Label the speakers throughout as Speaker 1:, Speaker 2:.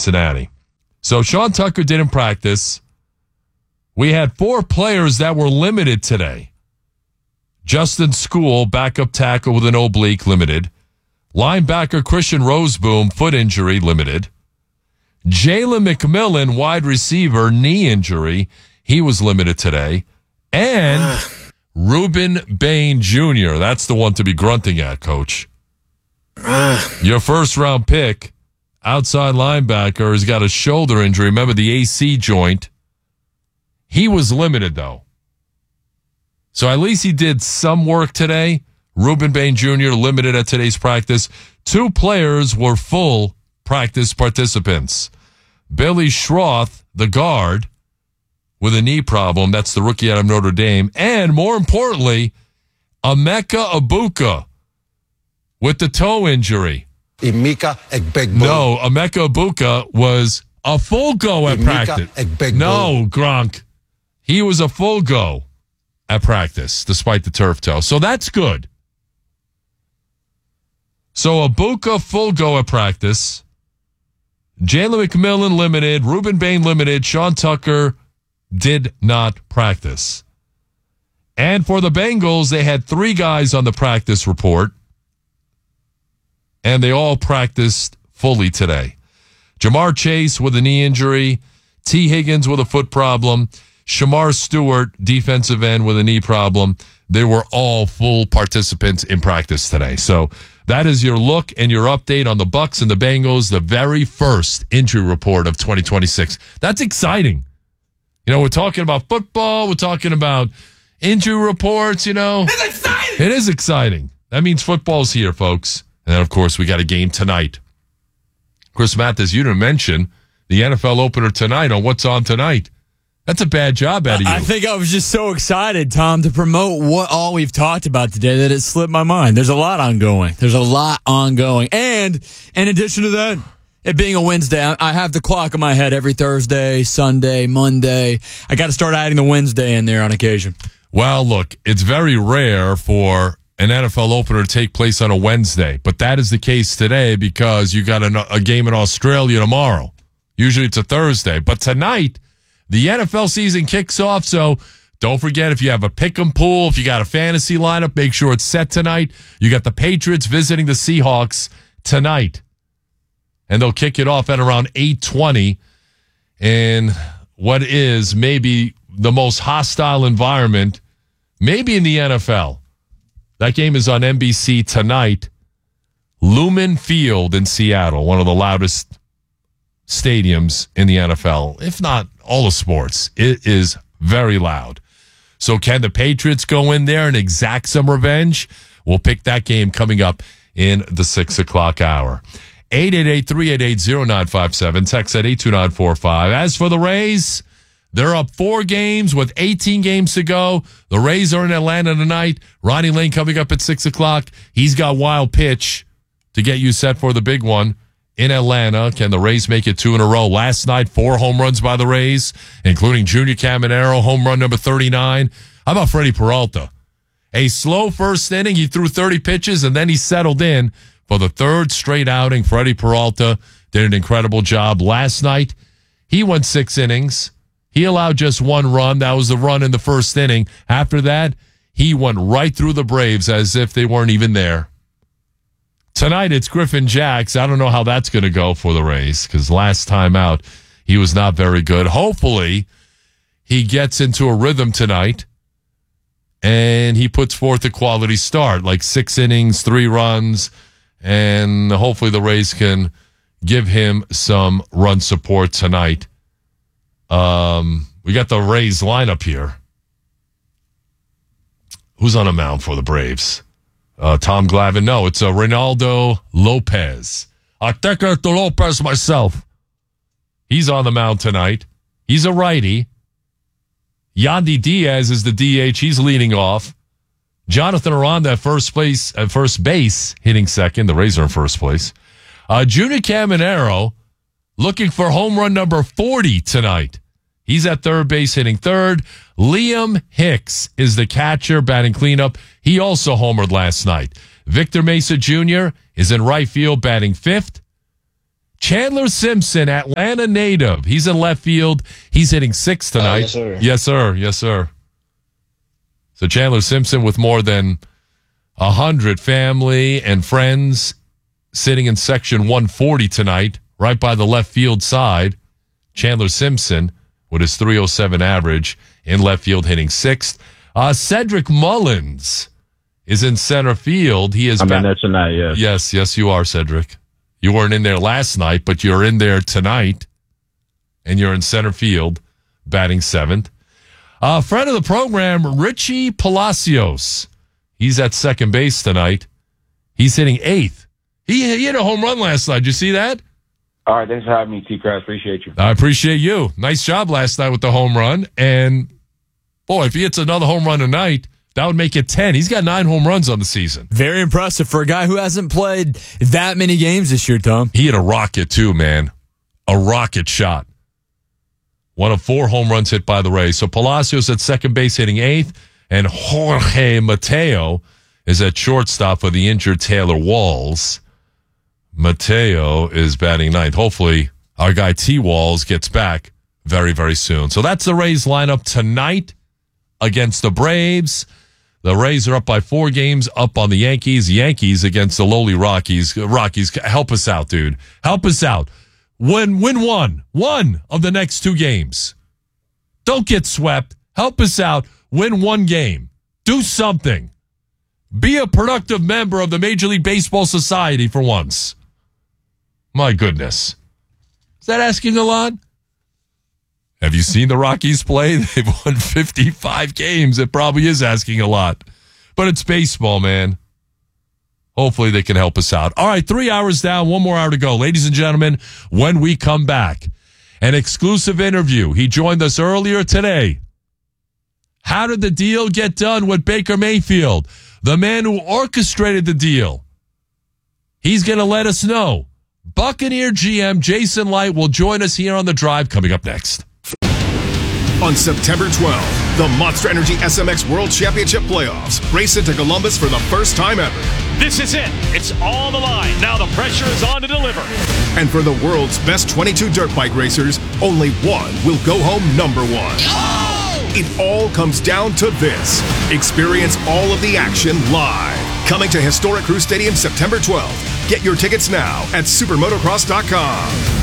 Speaker 1: Cincinnati. So Sean Tucker didn't practice. We had 4 players that were limited today. Justin School, backup tackle with an oblique, limited. Linebacker Christian Roseboom, foot injury, limited. Jalen McMillan, wide receiver, knee injury. He was limited today. And Ruben Bain Jr., that's the one to be grunting at, Coach. Your first-round pick, outside linebacker, has got a shoulder injury. Remember the AC joint. He was limited, though. So at least he did some work today. Ruben Bain Jr. limited at today's practice. 2 players were full practice participants. Billy Schroth, the guard, with a knee problem. That's the rookie out of Notre Dame. And more importantly, Emeka Egbuka with the toe injury.
Speaker 2: Emeka Egbuka.
Speaker 1: No, Emeka Egbuka was a full go at practice. No, Gronk. He was a full go at practice, despite the turf toe. So that's good. So Egbuka full go at practice. Jalen McMillan limited. Ruben Bain limited. Sean Tucker did not practice. And for the Bengals, they had 3 guys on the practice report. And they all practiced fully today. Jamar Chase with a knee injury. T. Higgins with a foot problem. Shamar Stewart, defensive end, with a knee problem. They were all full participants in practice today. So that is your look and your update on the Bucs and the Bengals, the very first injury report of 2026. That's exciting. You know, we're talking about football. We're talking about injury reports, you know.
Speaker 3: It's exciting!
Speaker 1: It is exciting. That means football's here, folks. And then, of course, we got a game tonight. Chris Mathis, you didn't mention the NFL opener tonight on What's On Tonight. That's a bad job out of you.
Speaker 4: I think I was just so excited, Tom, to promote what all we've talked about today that it slipped my mind. There's a lot ongoing. And in addition to that, it being a Wednesday, I have the clock in my head every Thursday, Sunday, Monday. I got to start adding the Wednesday in there on occasion.
Speaker 1: Well, look, it's very rare for an NFL opener to take place on a Wednesday, but that is the case today because you got a game in Australia tomorrow. Usually it's a Thursday, but tonight the NFL season kicks off, so don't forget if you have a pick'em pool, if you got a fantasy lineup, make sure it's set tonight. You got the Patriots visiting the Seahawks tonight, and they'll kick it off at around 8:20 in what is maybe the most hostile environment, maybe in the NFL. That game is on NBC tonight. Lumen Field in Seattle, one of the loudest stadiums in the NFL, if not all of sports. It is very loud. So can the Patriots go in there and exact some revenge? We'll pick that game coming up in the 6 o'clock hour. 888-388-0957. Text at 82945. As for the Rays, they're up 4 games with 18 games to go. The Rays are in Atlanta tonight. Ronnie Lane coming up at 6 o'clock. He's got wild pitch to get you set for the big one in Atlanta. Can the Rays make it 2 in a row? Last night, 4 home runs by the Rays, including Junior Caminero, home run number 39. How about Freddie Peralta? A slow first inning. He threw 30 pitches, and then he settled in for the 3rd straight outing. Freddie Peralta did an incredible job. Last night, he went 6 innings. He allowed just 1 run. That was the run in the first inning. After that, he went right through the Braves as if they weren't even there. Tonight, it's Griffin Jax. I don't know how that's going to go for the Rays because last time out, he was not very good. Hopefully, he gets into a rhythm tonight and he puts forth a quality start, like 6 innings, 3 runs, and hopefully the Rays can give him some run support tonight. We got the Rays lineup here. Who's on the mound for the Braves? Tom Glavine. No, it's Reynaldo Lopez. I think it's Lopez myself. He's on the mound tonight. He's a righty. Yandy Diaz is the DH. He's leading off. Jonathan Aranda at first base, hitting second. The Rays are in first place. Junior Caminero looking for home run number 40 tonight. He's at third base, hitting third. Liam Hicks is the catcher, batting cleanup. He also homered last night. Victor Mesa Jr. is in right field, batting fifth. Chandler Simpson, Atlanta native. He's in left field. He's hitting 6 tonight.
Speaker 2: Yes, sir.
Speaker 1: Yes, sir. Yes, sir. So Chandler Simpson with more than 100 family and friends sitting in section 140 tonight, right by the left field side. Chandler Simpson with his 307 average in left field hitting 6th. Cedric Mullins is in center field. He is
Speaker 2: I'm in there tonight, yes.
Speaker 1: Yes, you are, Cedric. You weren't in there last night, but you're in there tonight, and you're in center field, batting 7th. Friend of the program, Richie Palacios. He's at second base tonight. He's hitting 8th. He hit a home run last night. Did you see that?
Speaker 2: All right, thanks for having me, T-Crash. Appreciate you.
Speaker 1: I appreciate you. Nice job last night with the home run. And, boy, if he hits another home run tonight, that would make it 10. He's got 9 home runs on the season.
Speaker 4: Very impressive for a guy who hasn't played that many games this year, Tom.
Speaker 1: He hit a rocket, too, man. A rocket shot. One of 4 home runs hit by the Rays. So Palacios at second base hitting 8th, and Jorge Mateo is at shortstop for the injured Taylor Walls. Mateo is batting 9th. Hopefully, our guy T. Walls gets back very, very soon. So that's the Rays lineup tonight against the Braves. The Rays are up by 4 games up on the Yankees. Yankees against the lowly Rockies. Rockies, help us out, dude. Help us out. Win one of the next 2 games. Don't get swept. Help us out. Win 1 game. Do something. Be a productive member of the Major League Baseball Society for once. My goodness. Is that asking a lot? Have you seen the Rockies play? They've won 55 games. It probably is asking a lot. But it's baseball, man. Hopefully they can help us out. All right, 3 hours down, 1 more hour to go. Ladies and gentlemen, when we come back, an exclusive interview. He joined us earlier today. How did the deal get done with Baker Mayfield? The man who orchestrated the deal. He's going to let us know. Buccaneer GM Jason Light will join us here on The Drive coming up next.
Speaker 3: On September 12th, the Monster Energy SMX World Championship Playoffs race into Columbus for the first time ever.
Speaker 5: This is it. It's all the line. Now the pressure is on to deliver.
Speaker 3: And for the world's best 22 dirt bike racers, only one will go home number 1.
Speaker 5: Oh!
Speaker 3: It all comes down to this. Experience all of the action live. Coming to Historic Crew Stadium September 12th. Get your tickets now at supermotocross.com.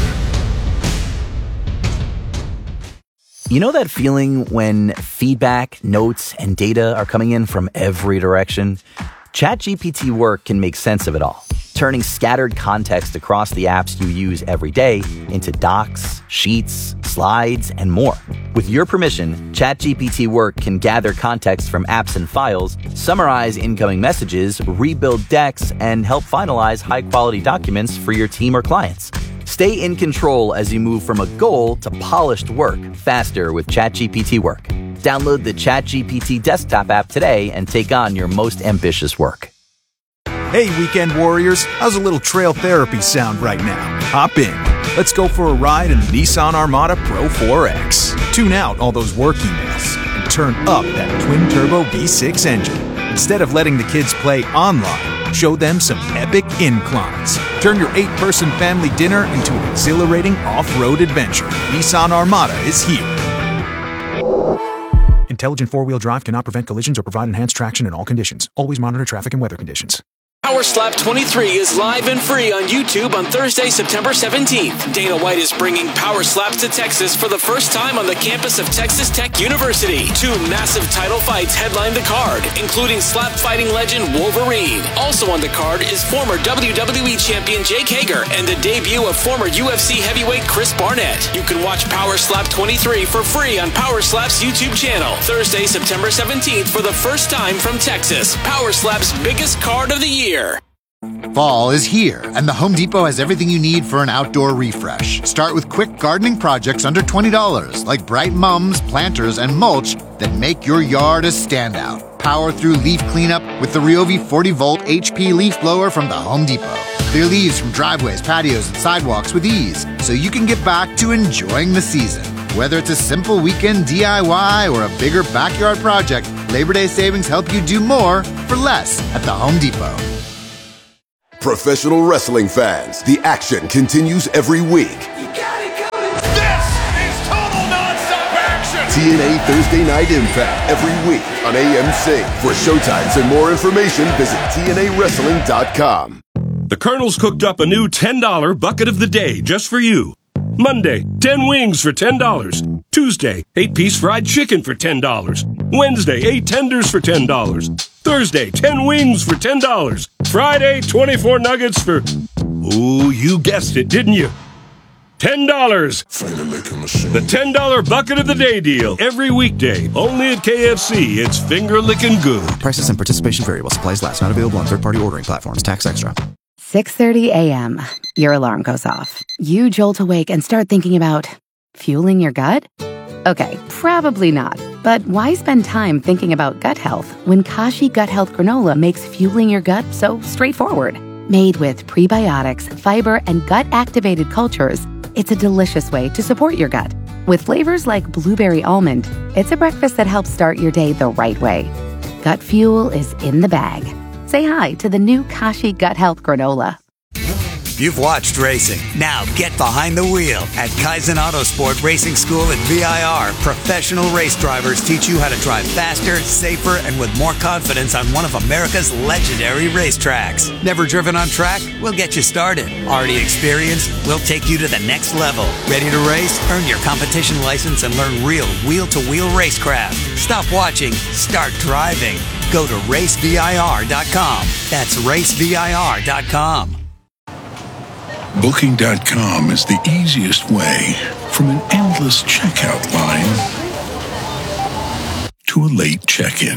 Speaker 6: You know that feeling when feedback, notes, and data are coming in from every direction? ChatGPT Work can make sense of it all, turning scattered context across the apps you use every day into docs, sheets, slides, and more. With your permission, ChatGPT Work can gather context from apps and files, summarize incoming messages, rebuild decks, and help finalize high-quality documents for your team or clients. Stay in control as you move from a goal to polished work faster with ChatGPT Work. Download the ChatGPT desktop app today and take on your most ambitious work.
Speaker 7: Hey, weekend warriors, how's a little trail therapy sound right now? Hop in. Let's go for a ride in the Nissan Armada Pro 4X. Tune out all those work emails and turn up that twin-turbo V6 engine. Instead of letting the kids play online, show them some epic inclines. Turn your 8-person family dinner into an exhilarating off-road adventure. Nissan Armada is here. Intelligent four-wheel drive cannot prevent collisions or provide enhanced traction in all conditions. Always monitor traffic and weather conditions.
Speaker 8: Power Slap 23 is live and free on YouTube on Thursday, September 17th. Dana White is bringing Power Slaps to Texas for the first time on the campus of Texas Tech University. 2 massive title fights headline the card, including slap fighting legend Wolverine. Also on the card is former WWE champion Jake Hager and the debut of former UFC heavyweight Chris Barnett. You can watch Power Slap 23 for free on Power Slap's YouTube channel. Thursday, September 17th for the first time from Texas. Power Slap's biggest card of the year.
Speaker 9: Fall is here, and the Home Depot has everything you need for an outdoor refresh. Start with quick gardening projects under $20, like bright mums, planters, and mulch that make your yard a standout. Power through leaf cleanup with the Ryobi 40-volt HP leaf blower from the Home Depot. Clear leaves from driveways, patios, and sidewalks with ease, so you can get back to enjoying the season. Whether it's a simple weekend DIY or a bigger backyard project, Labor Day savings help you do more for less at the Home Depot.
Speaker 10: Professional wrestling fans, the action continues every week.
Speaker 3: This is total nonstop action.
Speaker 10: TNA Thursday Night Impact every week on AMC. For showtimes and more information, visit TNAWrestling.com.
Speaker 11: The Colonel's cooked up a new $10 bucket of the day just for you. Monday, 10 wings for $10. Tuesday, 8-piece fried chicken for $10. Wednesday, 8 tenders for $10. Thursday, 10 wings for $10. Friday, 24 nuggets for... Ooh, you guessed it, didn't you? $10. The $10 bucket of the day deal. Every weekday, only at KFC. It's finger-licking good.
Speaker 12: Prices and participation variable. Supplies last. Not available on third-party ordering platforms. Tax extra.
Speaker 13: 6:30 a.m. Your alarm goes off. You jolt awake and start thinking about fueling your gut? Okay, probably not. But why spend time thinking about gut health when Kashi Gut Health Granola makes fueling your gut so straightforward? Made with prebiotics, fiber, and gut-activated cultures, it's a delicious way to support your gut. With flavors like blueberry almond, it's a breakfast that helps start your day the right way. Gut fuel is in the bag. Say hi to the new Kashi Gut Health Granola.
Speaker 14: You've watched racing. Now get behind the wheel. At Kaizen Autosport Racing School at VIR, professional race drivers teach you how to drive faster, safer, and with more confidence on one of America's legendary racetracks. Never driven on track? We'll get you started. Already experienced? We'll take you to the next level. Ready to race? Earn your competition license and learn real wheel-to-wheel racecraft. Stop watching. Start driving. Go to racevir.com. That's racevir.com.
Speaker 15: Booking.com is the easiest way from an endless checkout line to a late check-in.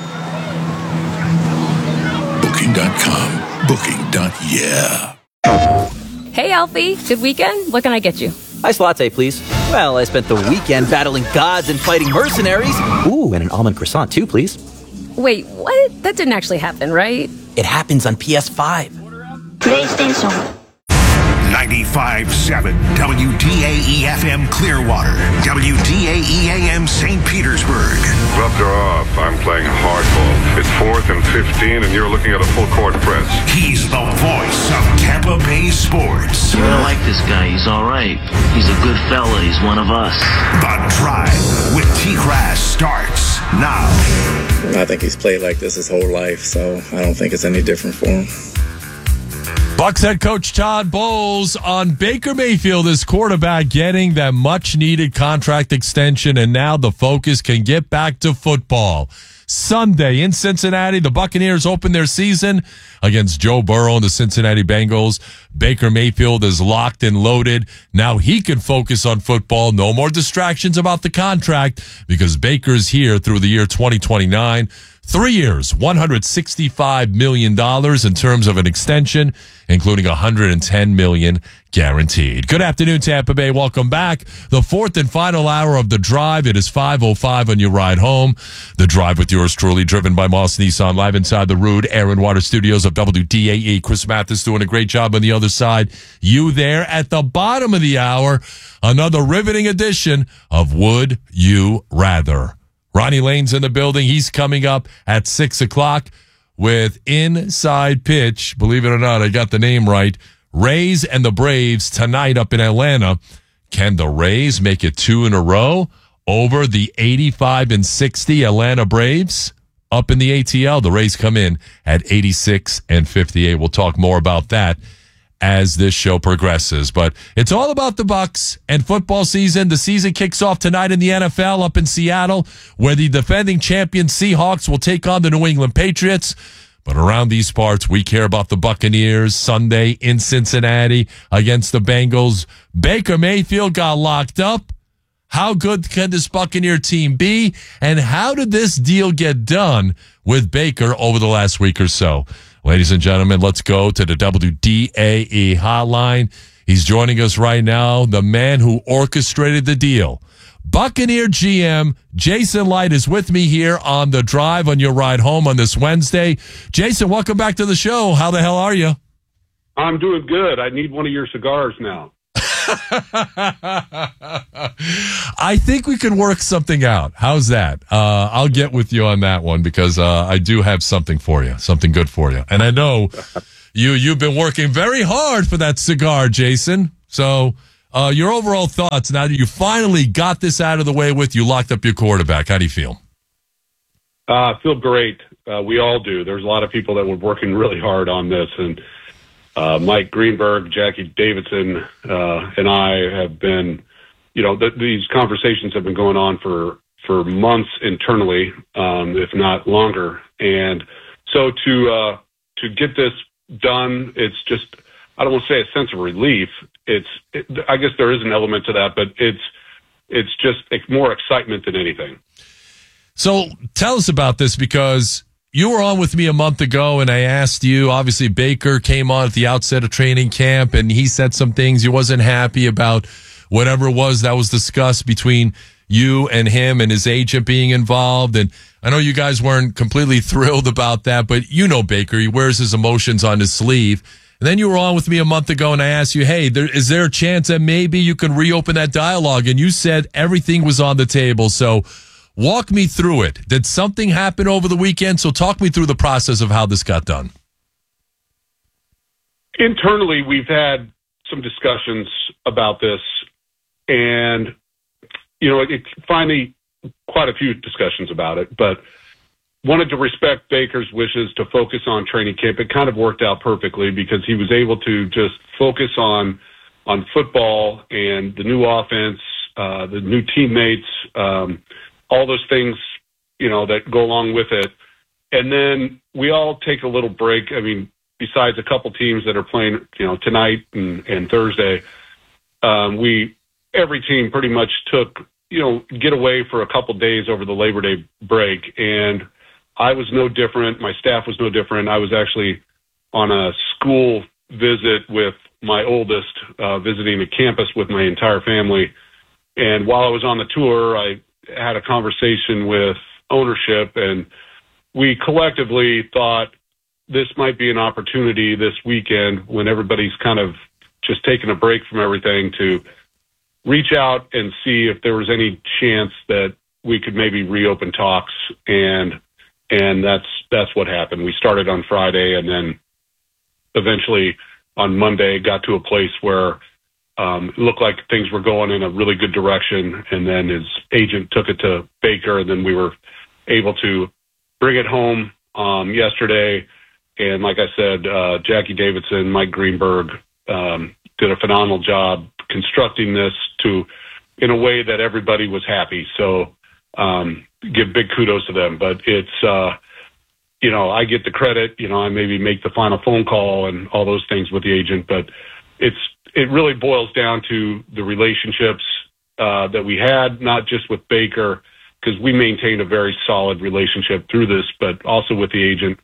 Speaker 15: Booking.com. Booking.yeah.
Speaker 16: Hey, Alfie. Good weekend? What can I get you?
Speaker 6: Iced latte, please. Well, I spent the weekend battling gods and fighting mercenaries. Ooh, and an almond croissant, too, please.
Speaker 16: Wait, what? That didn't actually happen, right?
Speaker 6: It happens on PS5.
Speaker 17: PlayStation. 95.7 WDAE-FM Clearwater, WDAE-AM St. Petersburg.
Speaker 18: Gloves are off. I'm playing hardball. It's 4th and 15, and you're looking at a full-court press.
Speaker 17: He's the voice of Tampa Bay sports.
Speaker 19: I like this guy. He's all right. He's a good fella. He's one of us.
Speaker 17: The Drive with T-Crass starts now.
Speaker 20: I think he's played like this his whole life, so I don't think it's any different for him.
Speaker 1: Bucs head coach Todd Bowles on Baker Mayfield, his quarterback, getting that much-needed contract extension, and now the focus can get back to football. Sunday in Cincinnati, the Buccaneers open their season against Joe Burrow and the Cincinnati Bengals. Baker Mayfield is locked and loaded. Now he can focus on football. No more distractions about the contract because Baker's here through the year 2029. 3 years, $165 million in terms of an extension, including $110 million guaranteed. Good afternoon, Tampa Bay. Welcome back. The fourth and final hour of The Drive. It is 5:05 on your ride home. The Drive with yours truly, driven by Moss Nissan, live inside the Rude Air and Water Studios of WDAE. Chris Mathis doing a great job on the other side. You there at the bottom of the hour. Another riveting edition of Would You Rather. Ronnie Lane's in the building. He's coming up at 6 o'clock with Inside Pitch. Believe it or not, I got the name right. Rays and the Braves tonight up in Atlanta. Can the Rays make it 2 in a row over the 85-60 Atlanta Braves? Up in the ATL, the Rays come in at 86-58. We'll talk more about that as this show progresses. But it's all about the Bucs and football season. The season kicks off tonight in the NFL up in Seattle, where the defending champion Seahawks will take on the New England Patriots. But around these parts, we care about the Buccaneers. Sunday in Cincinnati against the Bengals. Baker Mayfield got locked up. How good can this Buccaneer team be? And how did this deal get done with Baker over the last week or so? Ladies and gentlemen, let's go to the WDAE hotline. He's joining us right now, the man who orchestrated the deal. Buccaneer GM Jason Licht is with me here on The Drive on your ride home on this Wednesday. Jason, welcome back to the show. How the hell are you?
Speaker 21: I'm doing good. I need one of your cigars now.
Speaker 1: I think we can work something out. How's that? I'll get with you on that one because I do have something for you, something good for you. And I know you've been working very hard for that cigar, Jason. So your overall thoughts now that you finally got this out of the way with you locked up your quarterback. How do you feel?
Speaker 21: I feel great. We all do. There's a lot of people that were working really hard on this, and Mike Greenberg, Jackie Davidson, and I have been, these conversations have been going on for months internally, if not longer. And so to get this done, it's just, I don't want to say a sense of relief. I guess there is an element to that, but it's just more excitement than anything.
Speaker 1: So tell us about this, because you were on with me a month ago and I asked you, obviously Baker came on at the outset of training camp and he said some things. He wasn't happy about whatever it was that was discussed between you and him and his agent being involved. And I know you guys weren't completely thrilled about that, but Baker, he wears his emotions on his sleeve. And then you were on with me a month ago and I asked you, hey, is there a chance that maybe you can reopen that dialogue? And you said everything was on the table. So walk me through it. Did something happen over the weekend? So talk me through the process of how this got done.
Speaker 21: Internally, we've had some discussions about this, and it finally quite a few discussions about it, but wanted to respect Baker's wishes to focus on training camp. It kind of worked out perfectly because he was able to just focus on football and the new offense, the new teammates, all those things, that go along with it. And then we all take a little break. I mean, besides a couple teams that are playing, tonight and Thursday, every team pretty much took, get away for a couple days over the Labor Day break. And I was no different. My staff was no different. I was actually on a school visit with my oldest, visiting a campus with my entire family. And while I was on the tour, I had a conversation with ownership, and we collectively thought this might be an opportunity this weekend when everybody's kind of just taking a break from everything to reach out and see if there was any chance that we could maybe reopen talks. And that's what happened. We started on Friday, and then eventually on Monday got to a place where it looked like things were going in a really good direction, and then his agent took it to Baker, and then we were able to bring it home yesterday. And like I said, Jackie Davidson, Mike Greenberg did a phenomenal job constructing this in a way that everybody was happy. So give big kudos to them. But it's, I get the credit. I maybe make the final phone call and all those things with the agent, but it really boils down to the relationships that we had, not just with Baker, because we maintained a very solid relationship through this, but also with the agent,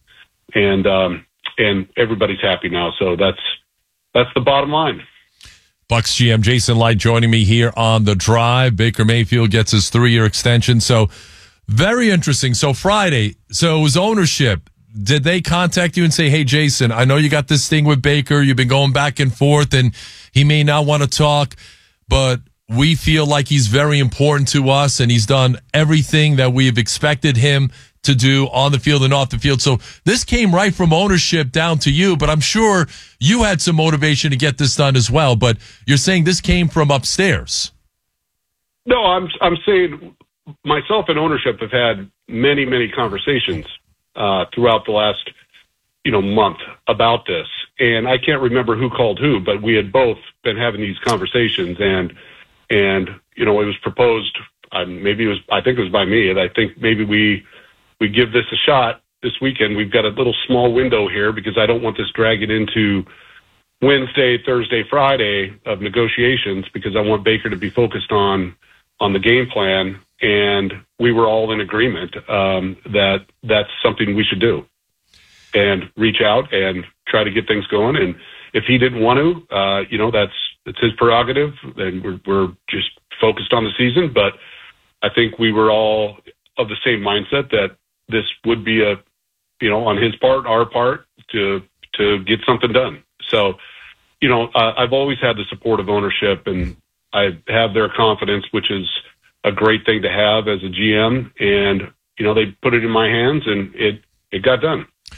Speaker 21: and everybody's happy now. So that's the bottom line.
Speaker 1: Bucs GM Jason Licht joining me here on The Drive. Baker Mayfield gets his 3-year extension. So very interesting. So Friday, so it was ownership. Did they contact you and say, hey, Jason, I know you got this thing with Baker. You've been going back and forth, and he may not want to talk, but we feel like he's very important to us, and he's done everything that we've expected him to do on the field and off the field. So this came right from ownership down to you, but I'm sure you had some motivation to get this done as well. But you're saying this came from upstairs.
Speaker 21: No, I'm saying myself and ownership have had many, many conversations throughout the last, month about this. And I can't remember who called who, but we had both been having these conversations, and it was proposed. I think it was by me, and I think maybe we give this a shot this weekend. We've got a little small window here because I don't want this dragging into Wednesday, Thursday, Friday of negotiations, because I want Baker to be focused on the game plan. And we were all in agreement that that's something we should do, and reach out and try to get things going. And if he didn't want to, it's his prerogative, and we're just focused on the season. But I think we were all of the same mindset that this would be on his part, our part, to get something done. So, I've always had the support of ownership, and I have their confidence, which is a great thing to have as a GM. And, they put it in my hands, and it got done.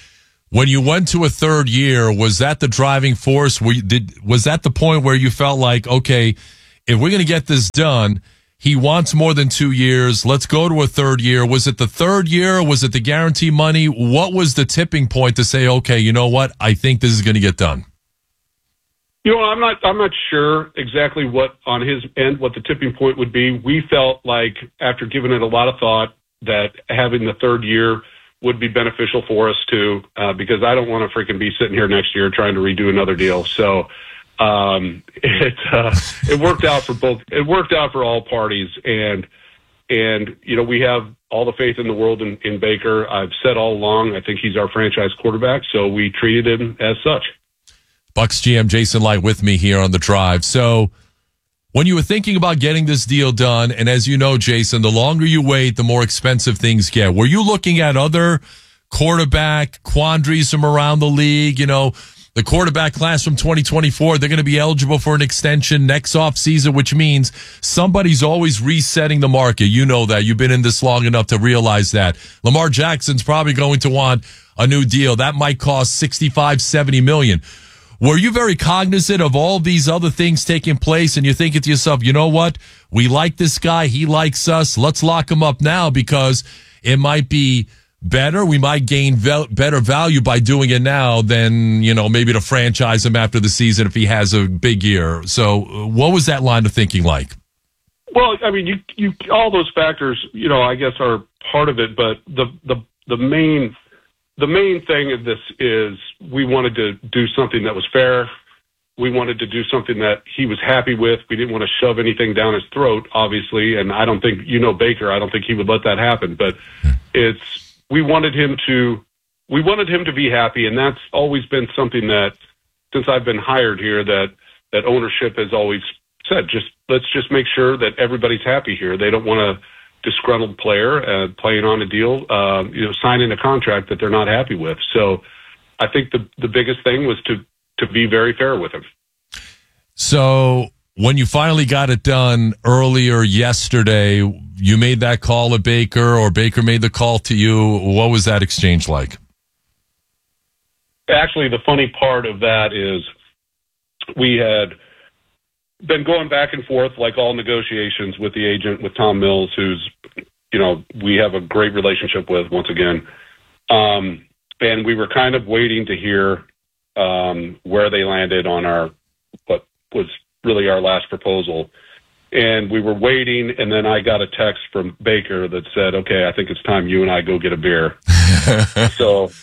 Speaker 1: When you went to a third year, was that the driving force? Was that the point where you felt like, okay, if we're going to get this done, he wants more than 2 years, let's go to a third year? Was it the third year? Or was it the guarantee money? What was the tipping point to say, okay, you know what? I think this is going to get done.
Speaker 21: You know, I'm not sure exactly what on his end, what the tipping point would be. We felt like after giving it a lot of thought that having the third year would be beneficial for us too, because I don't want to freaking be sitting here next year trying to redo another deal. So it worked out for both. It worked out for all parties, and you know, we have all the faith in the world in Baker. I've said all along, I think he's our franchise quarterback, so we treated him as such.
Speaker 1: Bucs GM Jason Licht with me here on The Drive. So when you were thinking about getting this deal done, and as you know, Jason, the longer you wait, the more expensive things get. Were you looking at other quarterback quandaries from around the league? You know, the quarterback class from 2024, they're going to be eligible for an extension next offseason, which means somebody's always resetting the market. You know that. You've been in this long enough to realize that. Lamar Jackson's probably going to want a new deal. That might cost $65-70 million. Were you very cognizant of all these other things taking place, and you're thinking to yourself, you know what? We like this guy. He likes us. Let's lock him up now because it might be better. We might gain better value by doing it now than, you know, maybe to franchise him after the season if he has a big year. So what was that line of thinking like?
Speaker 21: Well, I mean, you all those factors, you know, I guess are part of it, but the main thing of this is we wanted to do something that was fair. We wanted to do something that he was happy with. We didn't want to shove anything down his throat, obviously, and I don't think, you know, Baker, I don't think he would let that happen, but we wanted him to be happy, and that's always been something that since I've been hired here that ownership has always said, let's just make sure that everybody's happy here. They don't want a disgruntled player playing on a deal, you know, signing a contract that they're not happy with. So I think the biggest thing was to be very fair with him.
Speaker 1: So when you finally got it done earlier yesterday, you made that call at Baker, or Baker made the call to you. What was that exchange like?
Speaker 21: Actually, the funny part of that is we had been going back and forth like all negotiations with the agent, with Tom Mills, who's, you know, we have a great relationship with once again. And we were kind of waiting to hear where they landed on what was really our last proposal. And we were waiting, and then I got a text from Baker that said, okay, I think it's time you and I go get a beer. So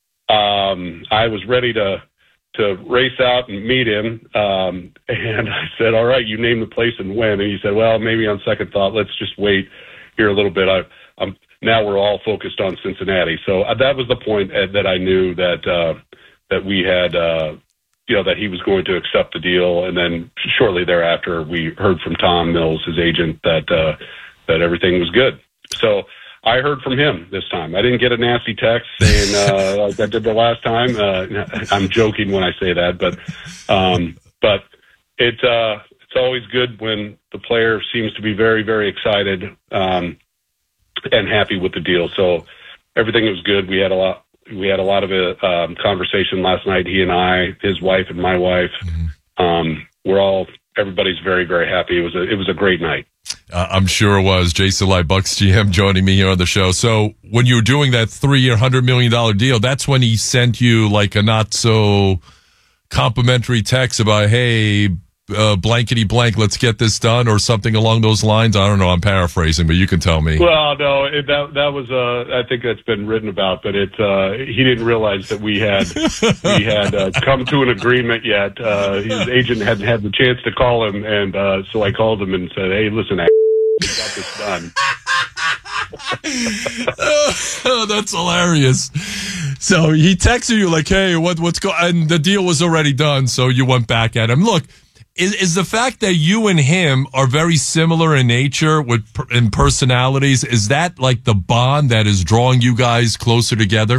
Speaker 21: I was ready to race out and meet him. And I said, all right, you name the place and when. And he said, well, maybe on second thought, let's just wait here a little bit. Now we're all focused on Cincinnati. So that was the point that I knew that we had, you know, that he was going to accept the deal. And then shortly thereafter, we heard from Tom Mills, his agent, that everything was good. So I heard from him this time. I didn't get a nasty text saying like I did the last time. I'm joking when I say that, but it's always good when the player seems to be very, very excited and happy with the deal. So everything was good. We had a lot of conversation last night. He and I, his wife and my wife, everybody's very, very happy. It was a great night.
Speaker 1: I'm sure it was. Jason Licht, Bucs GM, joining me here on the show. So when you were doing that 3-year, $100 million deal, that's when he sent you like a not so complimentary text about, hey, blankety blank, let's get this done, or something along those lines. I don't know. I'm paraphrasing, but you can tell me.
Speaker 21: Well, no, that was I think that's been written about, but he didn't realize that we had come to an agreement yet. His agent hadn't had the chance to call him, and so I called him and said, "Hey, listen, we got this done."
Speaker 1: Oh, that's hilarious. So he texted you like, "Hey, what's going?" And the deal was already done, so you went back at him. Look. Is the fact that you and him are very similar in nature in personalities, is that like the bond that is drawing you guys closer together?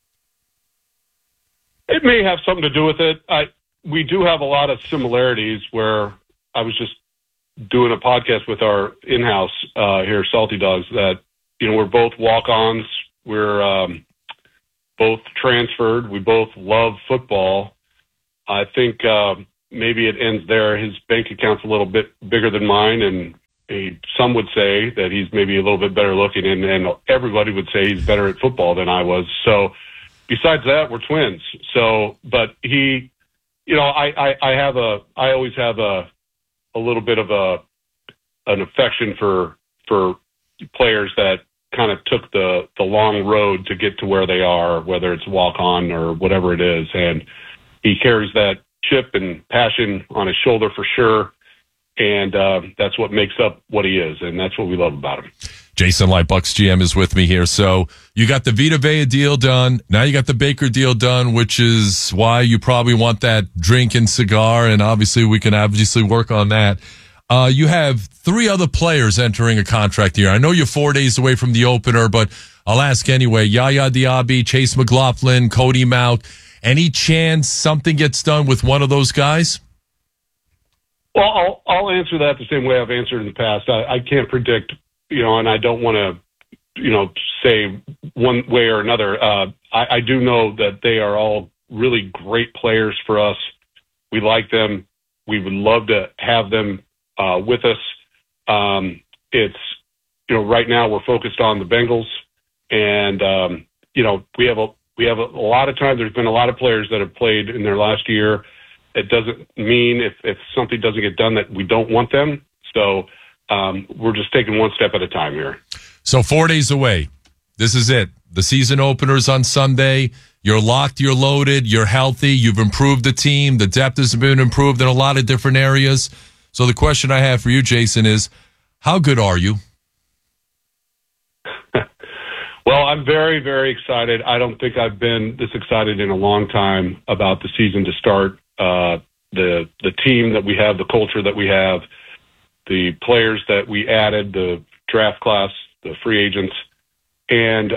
Speaker 21: It may have something to do with it. We do have a lot of similarities where I was just doing a podcast with our in-house here, Salty Dogs, that, you know, we're both walk-ons. We're both transferred. We both love football. I think maybe it ends there. His bank account's a little bit bigger than mine, and some would say that he's maybe a little bit better looking, and everybody would say he's better at football than I was. So besides that, we're twins. So, but he, I always have a little bit of an affection for players that kind of took the long road to get to where they are, whether it's walk on or whatever it is. And he carries that chip and passion on his shoulder for sure. And that's what makes up what he is. And that's what we love about him.
Speaker 1: Jason Light, Bucks GM, is with me here. So you got the Vita Vea deal done. Now you got the Baker deal done, which is why you probably want that drink and cigar. And obviously we can work on that. You have 3 other players entering a contract here. I know you're 4 days away from the opener, but I'll ask anyway. Yaya Diaby, Chase McLaughlin, Cody Mauch. Any chance something gets done with one of those guys?
Speaker 21: Well, I'll answer that the same way I've answered in the past. I can't predict, and I don't want to, say one way or another. I do know that they are all really great players for us. We like them. We would love to have them with us. It's, right now we're focused on the Bengals, and, we have a lot of time. There's been a lot of players that have played in their last year. It doesn't mean if something doesn't get done that we don't want them. So we're just taking one step at a time here.
Speaker 1: So 4 days away. This is it. The season opener's on Sunday. You're locked, you're loaded, you're healthy, you've improved the team. The depth has been improved in a lot of different areas. So the question I have for you, Jason, is how good are you?
Speaker 21: Well, I'm very, very excited. I don't think I've been this excited in a long time about the season to start. The team that we have, the culture that we have, the players that we added, the draft class, the free agents, and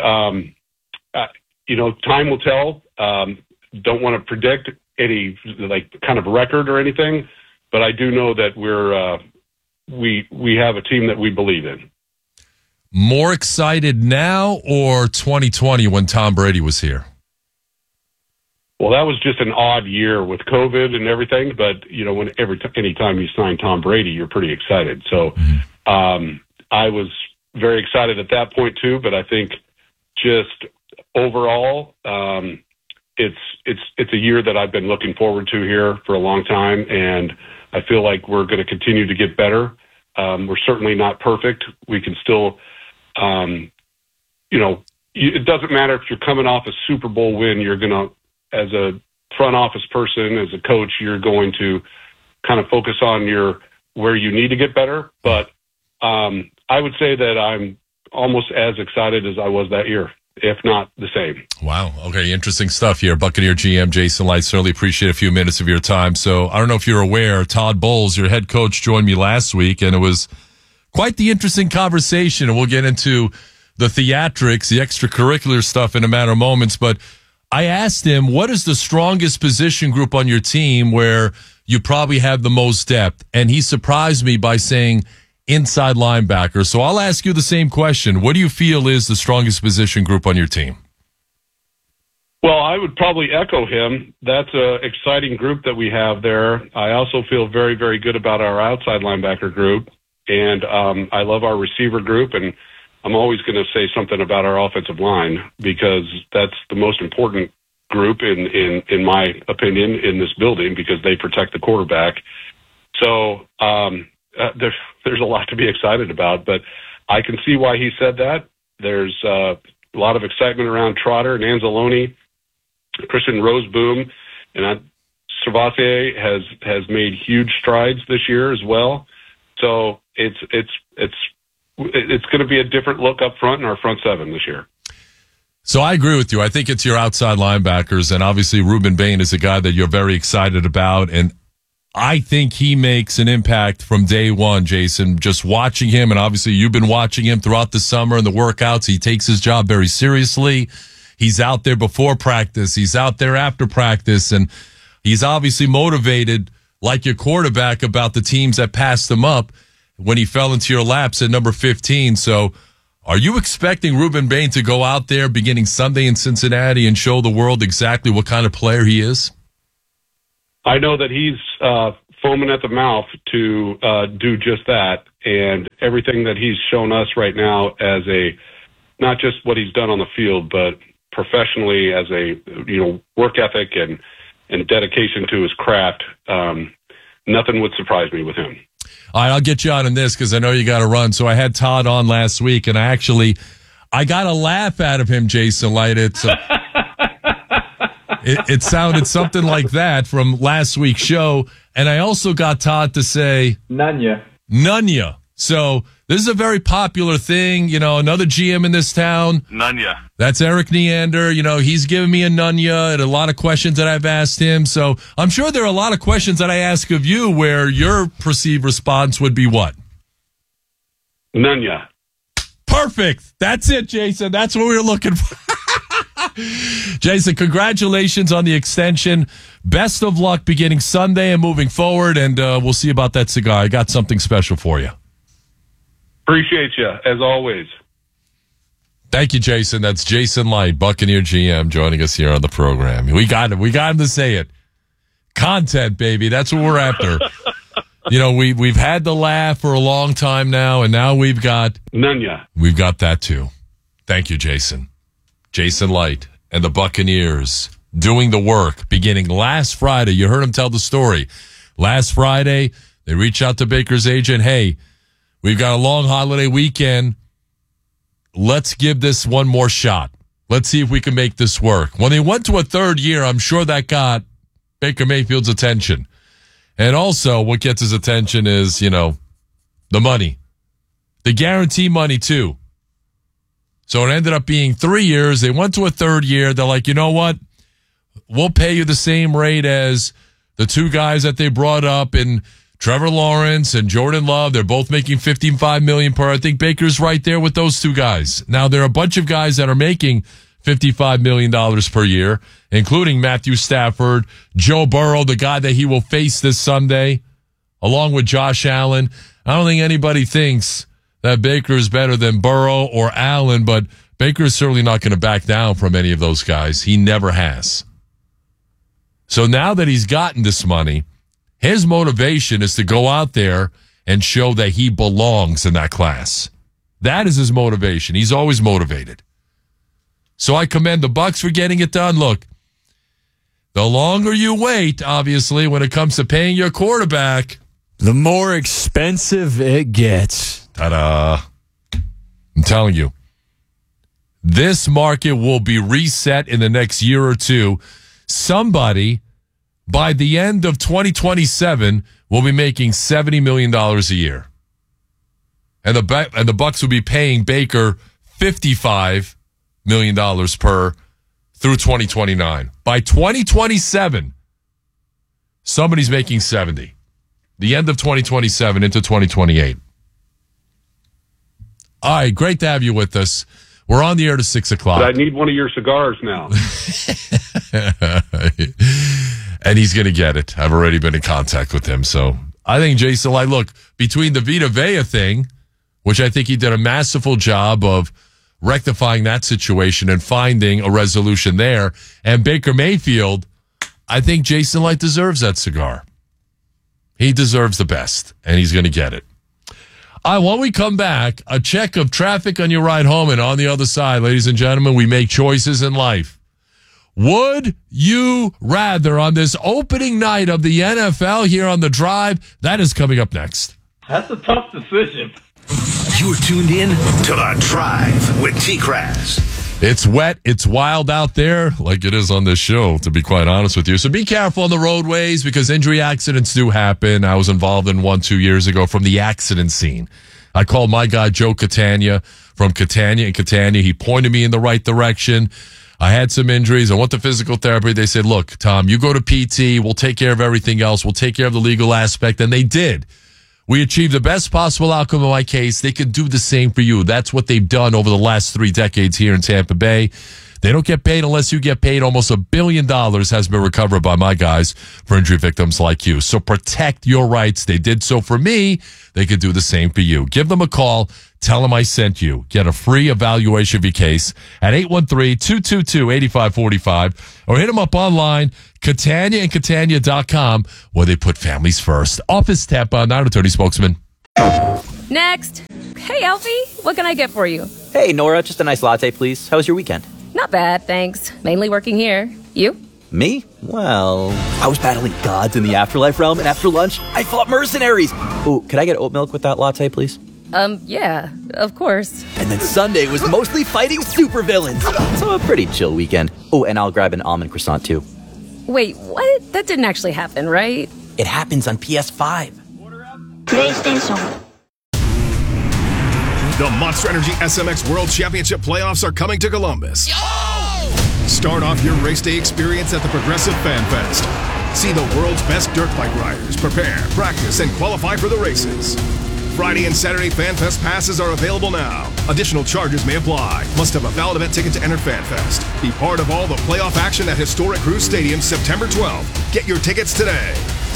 Speaker 21: time will tell. Don't want to predict any kind of record or anything, but I do know that we have a team that we believe in.
Speaker 1: More excited now or 2020 when Tom Brady was here?
Speaker 21: Well, that was just an odd year with COVID and everything. But, anytime you sign Tom Brady, you're pretty excited. So I was very excited at that point, too. But I think just overall, it's a year that I've been looking forward to here for a long time. And I feel like we're going to continue to get better. We're certainly not perfect. We can still, it doesn't matter if you're coming off a Super Bowl win, you're going to, as a front office person, as a coach, you're going to kind of focus on where you need to get better. But I would say that I'm almost as excited as I was that year, if not the same.
Speaker 1: Wow. Okay. Interesting stuff here. Buccaneer GM Jason Light, certainly appreciate a few minutes of your time. So I don't know if you're aware, Todd Bowles, your head coach, joined me last week, and it was quite the interesting conversation. And we'll get into the theatrics, the extracurricular stuff in a matter of moments. But I asked him, what is the strongest position group on your team where you probably have the most depth? And he surprised me by saying inside linebacker. So I'll ask you the same question. What do you feel is the strongest position group on your team?
Speaker 21: Well, I would probably echo him. That's an exciting group that we have there. I also feel very, very good about our outside linebacker group. And I love our receiver group. And I'm always going to say something about our offensive line because that's the most important group in my opinion in this building because they protect the quarterback. So there's a lot to be excited about, but I can see why he said that. There's a lot of excitement around Trotter and Anzalone, Christian Roseboom, and Servatier has made huge strides this year as well. So it's going to be a different look up front in our front seven this year.
Speaker 1: So I agree with you. I think it's your outside linebackers, and obviously Ruben Bain is a guy that you're very excited about, and I think he makes an impact from day one, Jason. Just watching him, and obviously you've been watching him throughout the summer and the workouts. He takes his job very seriously. He's out there before practice. He's out there after practice, and he's obviously motivated like your quarterback about the teams that passed him up when he fell into your laps at number 15. So Are you expecting Ruben Bain to go out there beginning Sunday in Cincinnati and show the world exactly what kind of player he is?
Speaker 21: I know that he's foaming at the mouth to do just that, and everything that he's shown us right now as not just what he's done on the field, but professionally as a work ethic and dedication to his craft. Nothing would surprise me with him.
Speaker 1: All right, I'll get you out on this because I know you got to run. So I had Todd on last week, and I got a laugh out of him, Jason Light. It sounded something like that from last week's show. And I also got Todd to say Nunya. So this is a very popular thing. Another GM in this town.
Speaker 18: Nunya.
Speaker 1: That's Eric Neander. He's given me a Nunya and a lot of questions that I've asked him. So I'm sure there are a lot of questions that I ask of you where your perceived response would be what?
Speaker 21: Nunya.
Speaker 1: Perfect. That's it, Jason. That's what we were looking for. Jason, congratulations on the extension. Best of luck beginning Sunday and moving forward, and we'll see about that cigar. I got something special for you.
Speaker 21: Appreciate you, as always.
Speaker 1: Thank you, Jason. That's Jason Light, Buccaneer GM, joining us here on the program. We got him. We got him to say it. Content, baby. That's what we're after. We've had the laugh for a long time now, and now we've got
Speaker 21: Nunya.
Speaker 1: We've got that too. Thank you, Jason. Jason Light and the Buccaneers doing the work beginning last Friday. You heard him tell the story. Last Friday, they reached out to Baker's agent. Hey, we've got a long holiday weekend. Let's give this one more shot. Let's see if we can make this work. When they went to a third year, I'm sure that got Baker Mayfield's attention. And also what gets his attention is, the money. The guarantee money, too. So it ended up being 3 years. They went to a third year. They're like, you know what? We'll pay you the same rate as the two guys that they brought up in Trevor Lawrence and Jordan Love. They're both making $55 million per. I think Baker's right there with those two guys. Now, there are a bunch of guys that are making $55 million per year, including Matthew Stafford, Joe Burrow, the guy that he will face this Sunday, along with Josh Allen. I don't think anybody thinks that Baker is better than Burrow or Allen, but Baker is certainly not going to back down from any of those guys. He never has. So now that he's gotten this money, his motivation is to go out there and show that he belongs in that class. That is his motivation. He's always motivated. So I commend the Bucs for getting it done. Look, the longer you wait, obviously, when it comes to paying your quarterback,
Speaker 4: the more expensive it gets.
Speaker 1: Ta-da. I'm telling you, this market will be reset in the next year or two. Somebody, by the end of 2027, will be making $70 million a year. And the Bucs will be paying Baker $55 million per through 2029. By 2027, somebody's making 70. The end of 2027 into 2028. All right, great to have you with us. We're on the air to 6 o'clock.
Speaker 21: But I need one of your cigars now.
Speaker 1: And he's going to get it. I've already been in contact with him. So I think Jason Light, look, between the Vita Vea thing, which I think he did a masterful job of rectifying that situation and finding a resolution there, and Baker Mayfield, I think Jason Light deserves that cigar. He deserves the best, and he's going to get it. When we come back, a check of traffic on your ride home, and on the other side, ladies and gentlemen, we make choices in life. Would you rather on this opening night of the NFL here on The Drive? That is coming up next.
Speaker 5: That's a tough decision.
Speaker 17: You're tuned in to The Drive with T-Crass.
Speaker 1: It's wet. It's wild out there like it is on this show, to be quite honest with you. So be careful on the roadways because injury accidents do happen. I was involved in one 2 years ago from the accident scene. I called my guy, Joe Catania, from Catania and Catania. He pointed me in the right direction. I had some injuries. I went to physical therapy. They said, look, Tom, you go to PT. We'll take care of everything else. We'll take care of the legal aspect. And they did. We achieved the best possible outcome in my case. They could do the same for you. That's what they've done over the last 3 decades here in Tampa Bay. They don't get paid unless you get paid. Almost $1 billion has been recovered by my guys for injury victims like you. So protect your rights. They did so for me. They could do the same for you. Give them a call. Tell them I sent you. Get a free evaluation of your case at 813-222-8545 or hit them up online, Catania and Catania.com, where they put families first. Office Tampa, 930 spokesman.
Speaker 16: Next. Hey, Alfie. What can I get for you?
Speaker 6: Hey, Nora, just a nice latte, please. How was your weekend?
Speaker 16: Not bad, thanks. Mainly working here. You?
Speaker 6: Me? Well, I was battling gods in the afterlife realm, and after lunch, I fought mercenaries. Ooh, could I get oat milk with that latte, please?
Speaker 16: Yeah, of course.
Speaker 6: And then Sunday was mostly fighting supervillains. So a pretty chill weekend. Oh, and I'll grab an almond croissant, too.
Speaker 16: Wait, what? That didn't actually happen, right?
Speaker 6: It happens on PS5.
Speaker 3: PlayStation. The Monster Energy SMX World Championship playoffs are coming to Columbus. Start off your race day experience at the Progressive Fan Fest. See the world's best dirt bike riders prepare, practice, and qualify for the races. Friday and Saturday Fan Fest passes are available now. Additional charges may apply. Must have a valid event ticket to enter Fan Fest. Be part of all the playoff action at Historic Cruise Stadium September 12th. Get your tickets today.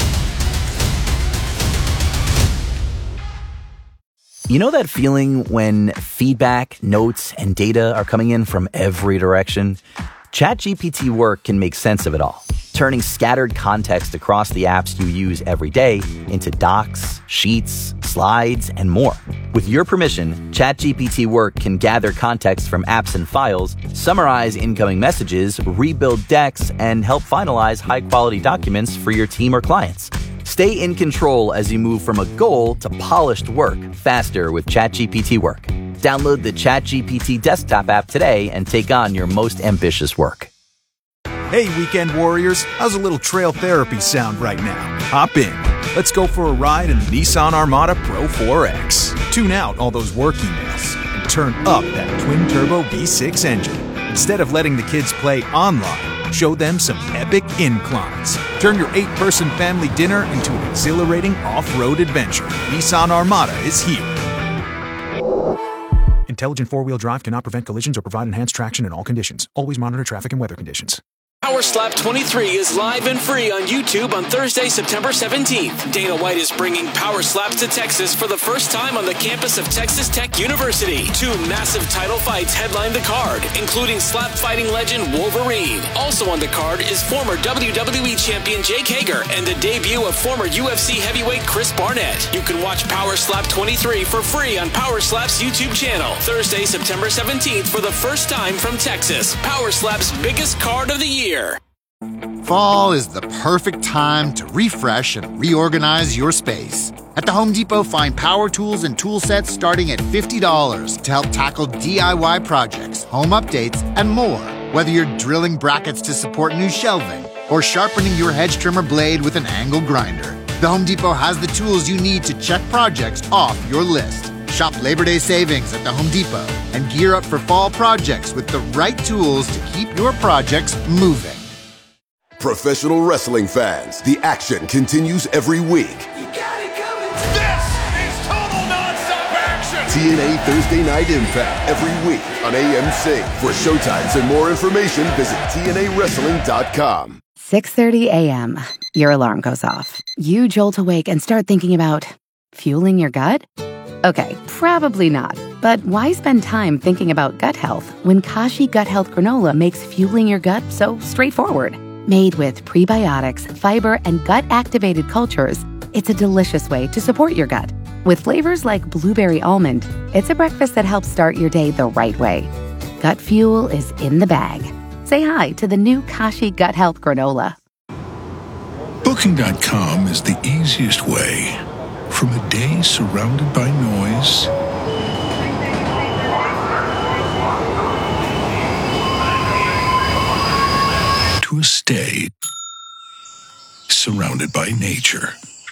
Speaker 6: You know that feeling when feedback, notes, and data are coming in from every direction? ChatGPT Work can make sense of it all, turning scattered context across the apps you use every day into docs, sheets, slides, and more. With your permission, ChatGPT Work can gather context from apps and files, summarize incoming messages, rebuild decks, and help finalize high-quality documents for your team or clients. Stay in control as you move from a goal to polished work faster with ChatGPT Work. Download the ChatGPT desktop app today and take on your most ambitious work.
Speaker 7: Hey, weekend warriors, how's a little trail therapy sound right now? Hop in. Let's go for a ride in the Nissan Armada Pro 4X. Tune out all those work emails and turn up that twin-turbo V6 engine. Instead of letting the kids play online, show them some epic inclines. Turn your 8-person family dinner into an exhilarating off-road adventure. Nissan Armada is here. Intelligent four-wheel drive cannot prevent collisions or provide enhanced traction in all conditions. Always monitor traffic and weather conditions.
Speaker 8: Power Slap 23 is live and free on YouTube on Thursday, September 17th. Dana White is bringing Power Slaps to Texas for the first time on the campus of Texas Tech University. 2 massive title fights headline the card, including slap fighting legend Wolverine. Also on the card is former WWE champion Jake Hager and the debut of former UFC heavyweight Chris Barnett. You can watch Power Slap 23 for free on Power Slap's YouTube channel. Thursday, September 17th for the first time from Texas. Power Slap's biggest card of the year.
Speaker 9: Fall is the perfect time to refresh and reorganize your space. At the Home Depot, find power tools and tool sets starting at $50 to help tackle DIY projects, home updates, and more. Whether you're drilling brackets to support new shelving or sharpening your hedge trimmer blade with an angle grinder, the Home Depot has the tools you need to check projects off your list. Shop Labor Day savings at the Home Depot and gear up for fall projects with the right tools to keep your projects moving.
Speaker 10: Professional wrestling fans, the action continues every week.
Speaker 17: This is total nonstop action!
Speaker 10: TNA Thursday Night Impact every week on AMC. For showtimes and more information, visit TNAWrestling.com.
Speaker 13: 6:30 a.m. Your alarm goes off. You jolt awake and start thinking about fueling your gut? Okay, probably not. But why spend time thinking about gut health when Kashi Gut Health Granola makes fueling your gut so straightforward? Made with prebiotics, fiber, and gut-activated cultures, it's a delicious way to support your gut. With flavors like blueberry almond, it's a breakfast that helps start your day the right way. Gut fuel is in the bag. Say hi to the new Kashi Gut Health Granola.
Speaker 15: Booking.com is the easiest way. From a day surrounded by noise to a stay surrounded by nature.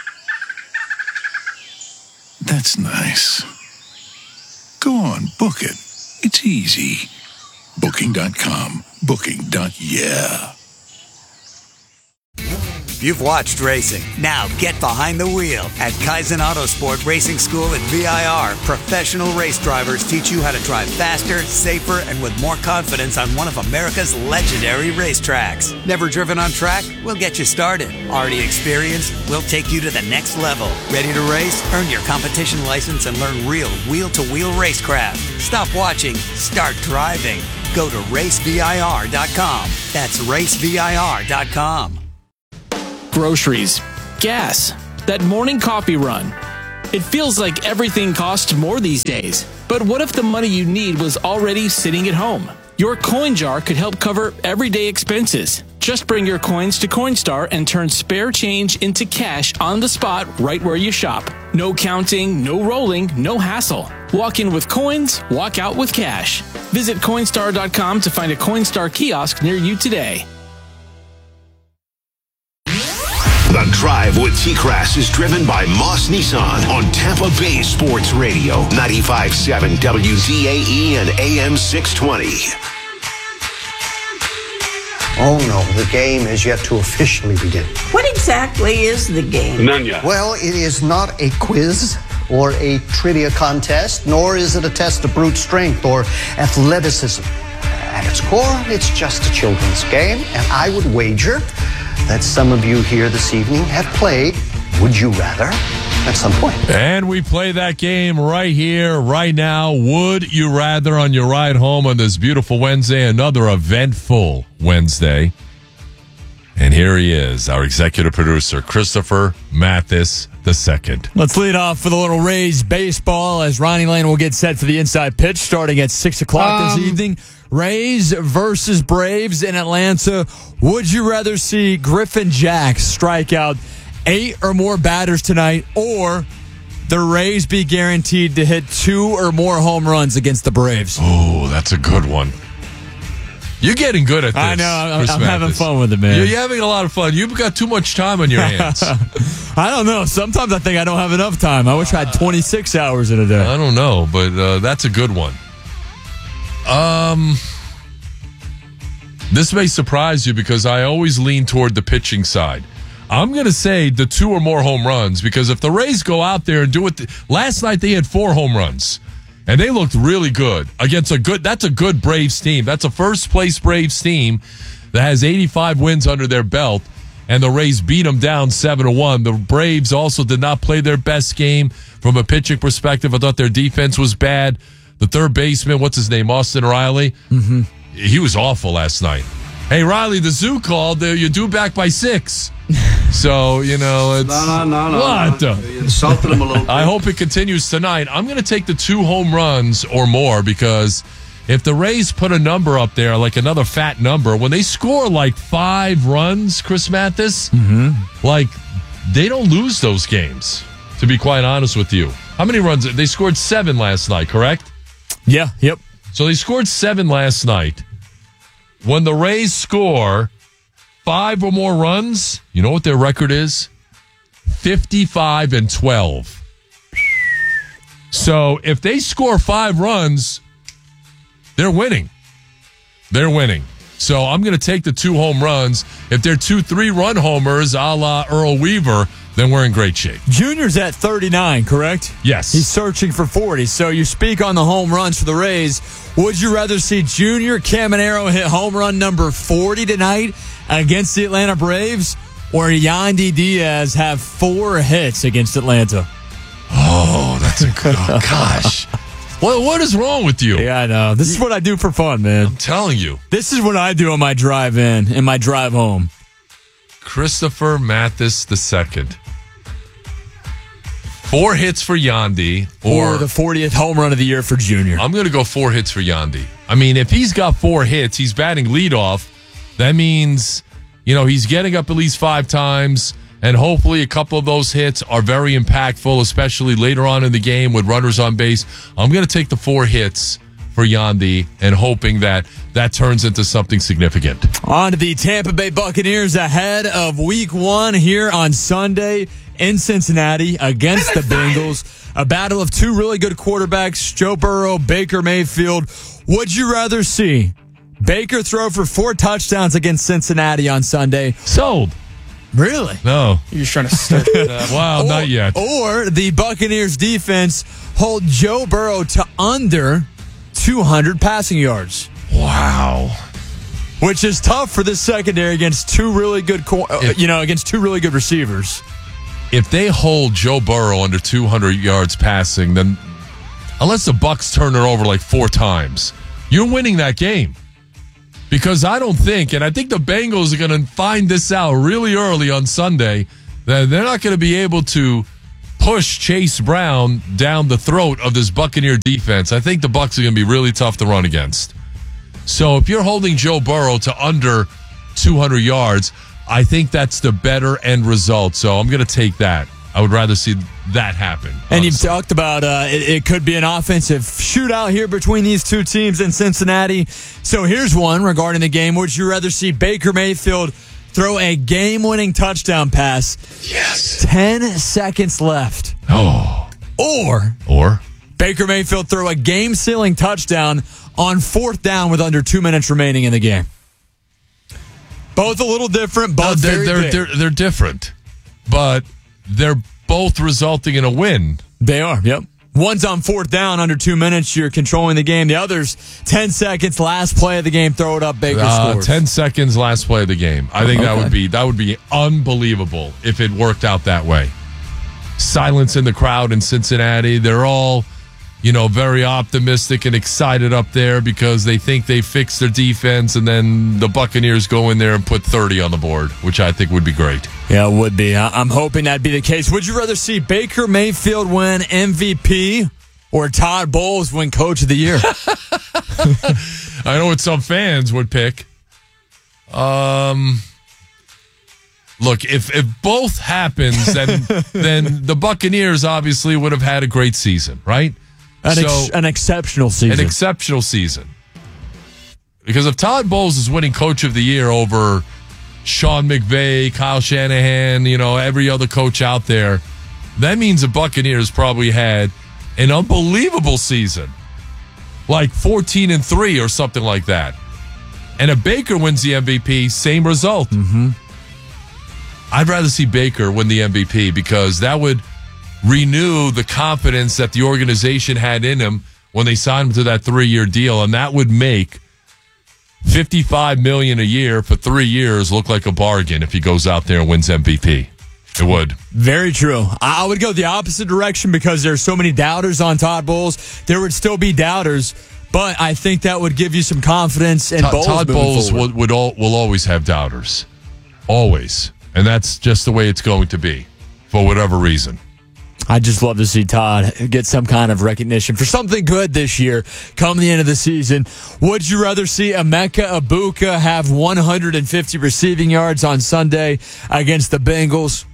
Speaker 15: That's nice. Go on, book it. It's easy. Booking.com. Booking.yeah.
Speaker 14: You've watched racing. Now get behind the wheel at Kaizen Autosport Racing School at VIR. Professional race drivers teach you how to drive faster, safer, and with more confidence on one of America's legendary racetracks. Never driven on track? We'll get you started. Already experienced? We'll take you to the next level. Ready to race? Earn your competition license and learn real wheel-to-wheel racecraft. Stop watching. Start driving. Go to racevir.com. That's racevir.com.
Speaker 8: Groceries, gas, that morning coffee run. It feels like everything costs more these days. But what if the money you need was already sitting at home? Your coin jar could help cover everyday expenses. Just bring your coins to Coinstar and turn spare change into cash on the spot right where you shop. No counting, no rolling, no hassle. Walk in with coins, walk out with cash. Visit Coinstar.com to find a Coinstar kiosk near you today.
Speaker 17: The Drive with T-Crass is driven by Moss Nissan on Tampa Bay Sports Radio, 95.7 WDAE and AM 620.
Speaker 2: Oh no, the game is yet to officially begin.
Speaker 22: What exactly is the game?
Speaker 21: None yet.
Speaker 2: Well, it is not a quiz or a trivia contest, nor is it a test of brute strength or athleticism. At its core, it's just a children's game, and I would wager that some of you here this evening have played Would You Rather at some point.
Speaker 1: And we play that game right here, right now. Would you rather on your ride home on this beautiful Wednesday, another eventful Wednesday. And here he is, our executive producer, Christopher Mathis II.
Speaker 4: Let's lead off with a little Rays baseball as Ronnie Lane will get set for the inside pitch starting at 6 o'clock this evening. Rays versus Braves in Atlanta. Would you rather see Griffin Jax strike out 8 or more batters tonight, or the Rays be guaranteed to hit 2 or more home runs against the Braves?
Speaker 1: Oh, that's a good one. You're getting good at this.
Speaker 4: I know. I'm having fun with it, man.
Speaker 1: You're having a lot of fun. You've got too much time on your hands.
Speaker 4: I don't know. Sometimes I think I don't have enough time. I wish I had 26 hours in a day.
Speaker 1: I don't know, but that's a good one. This may surprise you because I always lean toward the pitching side. I'm going to say the 2 or more home runs, because if the Rays go out there and do it, last night they had 4 home runs. And they looked really good against that's a good Braves team. That's a first place Braves team that has 85 wins under their belt, and the Rays beat them down 7-1. The Braves also did not play their best game from a pitching perspective. I thought their defense was bad. The third baseman, what's his name, Austin Riley? Mm-hmm. He was awful last night. Hey, Riley, the zoo called. You're due back by 6. So, it's...
Speaker 2: No.
Speaker 1: What?
Speaker 2: You insulted him a little bit.
Speaker 1: I hope it continues tonight. I'm going to take the 2 home runs or more, because if the Rays put a number up there, like another fat number, when they score like 5 runs, Chris Mathis, like they don't lose those games, to be quite honest with you. How many runs? They scored 7 last night, correct?
Speaker 4: Yeah, yep.
Speaker 1: So they scored 7 last night. When the Rays score 5 or more runs, you know what their record is? 55-12. So if they score 5 runs, they're winning. They're winning. So I'm going to take the 2 home runs. If they're 2 3-run homers a la Earl Weaver, then we're in great shape.
Speaker 4: Junior's at 39, correct?
Speaker 1: Yes.
Speaker 4: He's searching for 40. So you speak on the home runs for the Rays. Would you rather see Junior Caminero hit home run number 40 tonight against the Atlanta Braves, or Yandy Diaz have 4 hits against Atlanta?
Speaker 1: Oh, that's a good... Oh, gosh. What is wrong with you?
Speaker 4: Yeah, I know. This is what I do for fun, man.
Speaker 1: I'm telling you.
Speaker 4: This is what I do on my drive in and my drive home.
Speaker 1: Christopher Mathis II. 4 hits for Yandy.
Speaker 4: Or the 40th home run of the year for Junior.
Speaker 1: I'm going to go 4 hits for Yandy. I mean, if he's got 4 hits, he's batting leadoff. That means, he's getting up at least 5 times. And hopefully a couple of those hits are very impactful, especially later on in the game with runners on base. I'm going to take the 4 hits for Yandy and hoping that turns into something significant.
Speaker 4: On to the Tampa Bay Buccaneers ahead of Week 1 here on Sunday in Cincinnati against the Bengals. A battle of 2 really good quarterbacks, Joe Burrow, Baker Mayfield. Would you rather see Baker throw for 4 touchdowns against Cincinnati on Sunday?
Speaker 1: Sold.
Speaker 4: Really?
Speaker 1: No.
Speaker 11: You're just trying to stir.
Speaker 1: Wow, not yet.
Speaker 4: Or the Buccaneers defense hold Joe Burrow to under 200 passing yards.
Speaker 1: Wow.
Speaker 4: Which is tough for this secondary against two really good, against two really good receivers.
Speaker 1: If they hold Joe Burrow under 200 yards passing, then unless the Bucs turn it over like 4 times, you're winning that game. Because I don't think, and I think the Bengals are going to find this out really early on Sunday, that they're not going to be able to push Chase Brown down the throat of this Buccaneer defense. I think the Bucs are going to be really tough to run against. So if you're holding Joe Burrow to under 200 yards, I think that's the better end result. So I'm going to take that. I would rather see that happen.
Speaker 4: And honestly, you've talked about it could be an offensive shootout here between these two teams in Cincinnati. So here's one regarding the game. Would you rather see Baker Mayfield throw a game-winning touchdown pass?
Speaker 1: Yes.
Speaker 4: 10 seconds left.
Speaker 1: Oh.
Speaker 4: Or Baker Mayfield throw a game-sealing touchdown on 4th down with under 2 minutes remaining in the game. Both a little different. Both
Speaker 1: they're different, but they're both resulting in a win.
Speaker 4: They are, yep. One's on 4th down, under 2 minutes, you're controlling the game. The other's 10 seconds, last play of the game, throw it up, Baker scores.
Speaker 1: 10 seconds, last play of the game. I think that would be unbelievable if it worked out that way. Silence in the crowd in Cincinnati. They're all, very optimistic and excited up there because they think they fixed their defense, and then the Buccaneers go in there and put 30 on the board, which I think would be great.
Speaker 4: Yeah, it would be. I'm hoping that'd be the case. Would you rather see Baker Mayfield win MVP or Todd Bowles win Coach of the Year?
Speaker 1: I know what some fans would pick. Look, if both happens, then the Buccaneers obviously would have had a great season, right?
Speaker 4: An exceptional season.
Speaker 1: An exceptional season. Because if Todd Bowles is winning Coach of the Year over Sean McVay, Kyle Shanahan, every other coach out there, that means the Buccaneers probably had an unbelievable season. Like 14-3 or something like that. And if Baker wins the MVP, same result.
Speaker 4: Mm-hmm.
Speaker 1: I'd rather see Baker win the MVP because that would renew the confidence that the organization had in him when they signed him to that 3-year deal, and that would make $55 million a year for 3 years look like a bargain if he goes out there and wins MVP. It would.
Speaker 4: Very true. I would go the opposite direction because there's so many doubters on Todd Bowles. There would still be doubters, but I think that would give you some confidence in Bowles.
Speaker 1: Todd Bowles will always have doubters. Always. And that's just the way it's going to be for whatever reason.
Speaker 4: I'd just love to see Todd get some kind of recognition for something good this year come the end of the season. Would you rather see Emeka Egbuka have 150 receiving yards on Sunday against the Bengals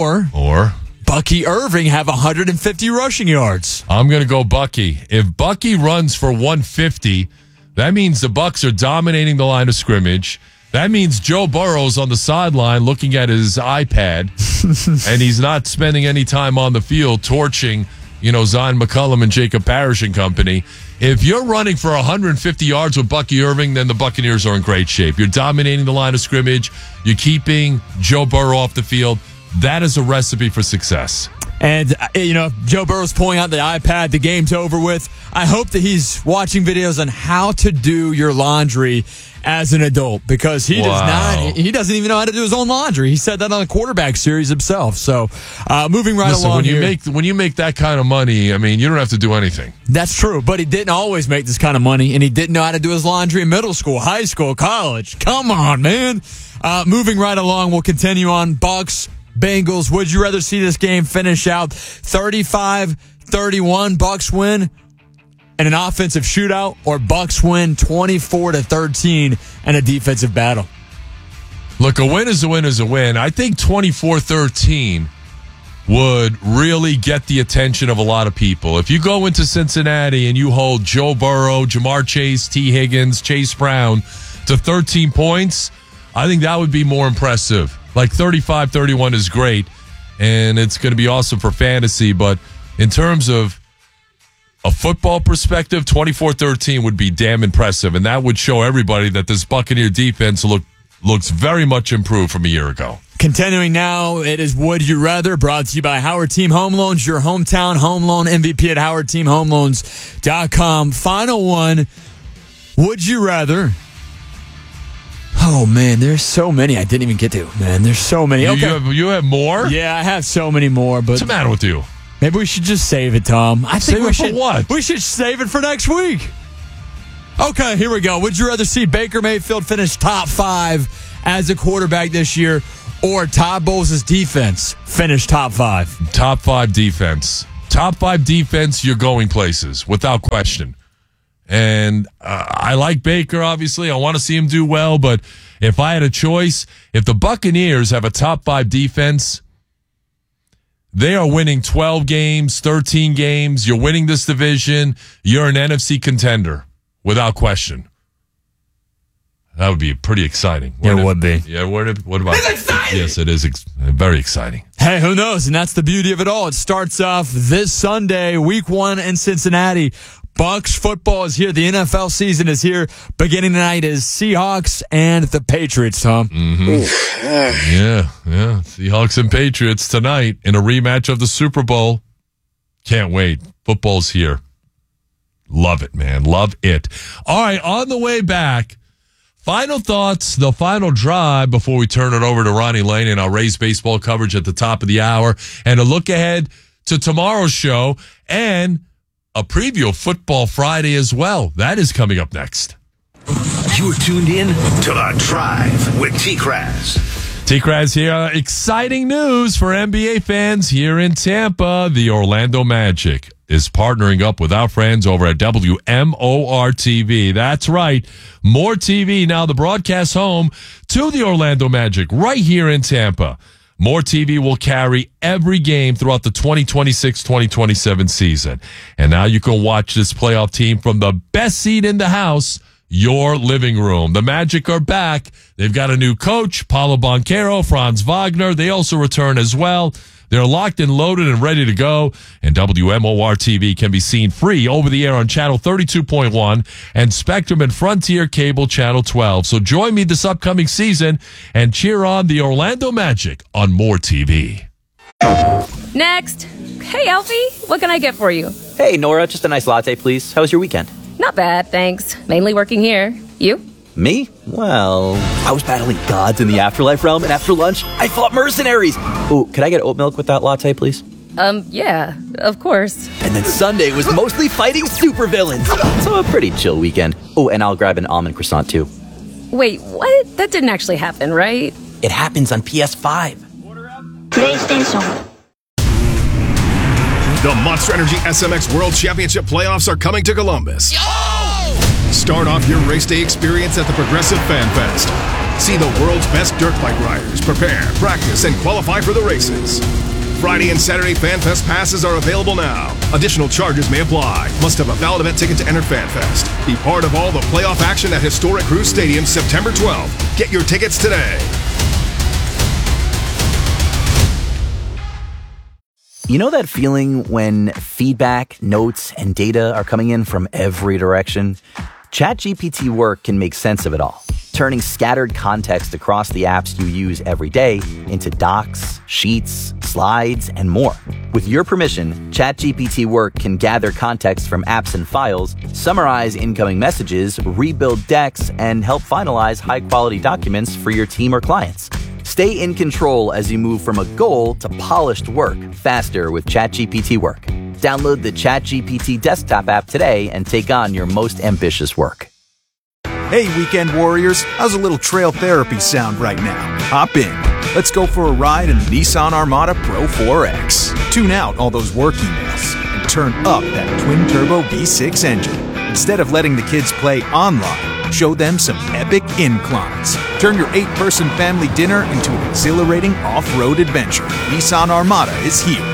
Speaker 4: or Bucky Irving have 150 rushing yards?
Speaker 1: I'm going to go Bucky. If Bucky runs for 150, that means the Bucs are dominating the line of scrimmage. That means Joe Burrow's on the sideline looking at his iPad, and he's not spending any time on the field torching, Zion McCullum and Jacob Parrish and company. If you're running for 150 yards with Bucky Irving, then the Buccaneers are in great shape. You're dominating the line of scrimmage. You're keeping Joe Burrow off the field. That is a recipe for success.
Speaker 4: And, if Joe Burrow's pulling out the iPad, the game's over with. I hope that he's watching videos on how to do your laundry as an adult because he doesn't even know how to do his own laundry. He said that on the quarterback series himself. So, moving along
Speaker 1: when you make that kind of money, you don't have to do anything.
Speaker 4: That's true, but he didn't always make this kind of money, and he didn't know how to do his laundry in middle school, high school, college. Come on, man. Moving right along, we'll continue on Bucs Bengals. Would you rather see this game finish out 35-31, Bucs win in an offensive shootout, or Bucs win 24-13 in a defensive battle?
Speaker 1: Look, a win is a win is a win. I think 24-13 would really get the attention of a lot of people. If you go into Cincinnati and you hold Joe Burrow, Jamar Chase, T. Higgins, Chase Brown to 13 points, I think that would be more impressive. Like 35-31 is great, and it's going to be awesome for fantasy. But in terms of a football perspective, 24-13 would be damn impressive, and that would show everybody that this Buccaneer defense looks very much improved from a year ago.
Speaker 4: Continuing now, it is Would You Rather, brought to you by Howard Team Home Loans, your hometown home loan MVP at howardteamhomeloans.com. Final one, would you rather? Oh, man, there's so many I didn't even get to, man. There's so many. Okay.
Speaker 1: You have more?
Speaker 4: Yeah, I have so many more. But
Speaker 1: what's the matter with you?
Speaker 4: Maybe we should just save it, Tom. I think we should.
Speaker 1: For what?
Speaker 4: We should save it for next week. Okay, here we go. Would you rather see Baker Mayfield finish top 5 as a quarterback this year, or Todd Bowles' defense finish top 5?
Speaker 1: Top 5 defense. Top 5 defense, you're going places, without question. And I like Baker, obviously. I want to see him do well, but if I had a choice, if the Buccaneers have a top 5 defense, they are winning 12 games, 13 games. You're winning this division. You're an NFC contender, without question. That would be pretty exciting.
Speaker 4: It would be.
Speaker 1: Yeah, what about it? It's exciting! Yes, it is very exciting.
Speaker 4: Hey, who knows? And that's the beauty of it all. It starts off this Sunday, week 1 in Cincinnati. Bucs football is here. The NFL season is here. Beginning tonight is Seahawks and the Patriots, Tom.
Speaker 1: Mm-hmm. Yeah. Seahawks and Patriots tonight in a rematch of the Super Bowl. Can't wait. Football's here. Love it, man. Love it. All right, on the way back, final thoughts, the final drive before we turn it over to Ronnie Lane and our Rays baseball coverage at the top of the hour, and a look ahead to tomorrow's show and a preview of Football Friday as well. That is coming up next.
Speaker 17: You're tuned in to The Drive with T-Kraz.
Speaker 1: T-Kraz here. Exciting news for NBA fans here in Tampa. The Orlando Magic is partnering up with our friends over at WMOR-TV. That's right. More TV, now the broadcast home to the Orlando Magic right here in Tampa. More TV will carry every game throughout the 2026-2027 season. And now you can watch this playoff team from the best seat in the house, your living room. The Magic are back. They've got a new coach, Paulo Banchero, Franz Wagner. They also return as well. They're locked and loaded and ready to go. And WMOR-TV can be seen free over the air on Channel 32.1 and Spectrum and Frontier Cable Channel 12. So join me this upcoming season and cheer on the Orlando Magic on More TV.
Speaker 16: Next. Hey, Alfie, what can I get for you?
Speaker 6: Hey, Nora, just a nice latte, please. How was your weekend?
Speaker 16: Not bad, thanks. Mainly working here. You?
Speaker 6: Me? Well, I was battling gods in the afterlife realm, and after lunch, I fought mercenaries. Oh, could I get oat milk with that latte, please?
Speaker 16: Yeah, of course.
Speaker 6: And then Sunday was mostly fighting supervillains. So a pretty chill weekend. Oh, and I'll grab an almond croissant, too.
Speaker 16: Wait, what? That didn't actually happen, right?
Speaker 6: It happens on PS5.
Speaker 3: PlayStation. The Monster Energy SMX World Championship playoffs are coming to Columbus. Start off your race day experience at the Progressive Fan Fest. See the world's best dirt bike riders prepare, practice, and qualify for the races. Friday and Saturday Fan Fest passes are available now. Additional charges may apply. Must have a valid event ticket to enter Fan Fest. Be part of all the playoff action at historic Cruz Stadium September 12th. Get your tickets today.
Speaker 6: You know that feeling when feedback, notes, and data are coming in from every direction? ChatGPT Work can make sense of it all, turning scattered context across the apps you use every day into docs, sheets, slides, and more. With your permission, ChatGPT Work can gather context from apps and files, summarize incoming messages, rebuild decks, and help finalize high-quality documents for your team or clients. Stay in control as you move from a goal to polished work faster with ChatGPT Work. Download the ChatGPT desktop app today and take on your most ambitious work.
Speaker 7: Hey, weekend warriors, how's a little trail therapy sound right now? Hop in. Let's go for a ride in the Nissan Armada Pro 4X. Tune out all those work emails and turn up that twin-turbo V6 engine. Instead of letting the kids play online, show them some epic inclines. Turn your 8-person family dinner into an exhilarating off-road adventure. Nissan Armada is here.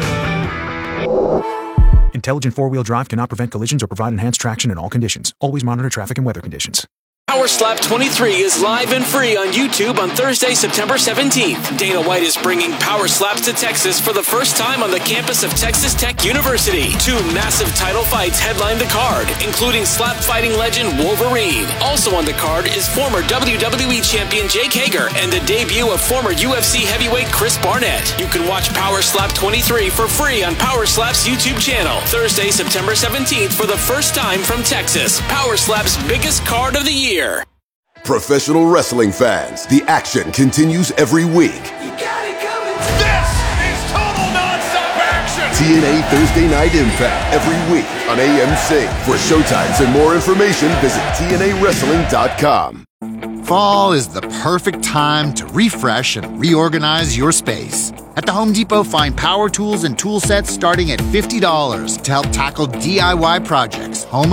Speaker 7: Intelligent four-wheel drive cannot prevent collisions or provide enhanced traction in all conditions. Always monitor traffic and weather conditions.
Speaker 8: Power Slap 23 is live and free on YouTube on Thursday, September 17th. Dana White is bringing Power Slaps to Texas for the first time on the campus of Texas Tech University. 2 massive title fights headline the card, including slap fighting legend Wolverine. Also on the card is former WWE champion Jake Hager and the debut of former UFC heavyweight Chris Barnett. You can watch Power Slap 23 for free on Power Slap's YouTube channel. Thursday, September 17th for the first time from Texas. Power Slap's biggest card of the year.
Speaker 10: Professional wrestling fans, the action continues every week.
Speaker 11: This is total nonstop action!
Speaker 10: TNA Thursday Night Impact every week on AMC. For showtimes and more information, visit TNAWrestling.com.
Speaker 9: Fall is the perfect time to refresh and reorganize your space. At the Home Depot, find power tools and tool sets starting at $50 to help tackle DIY projects, home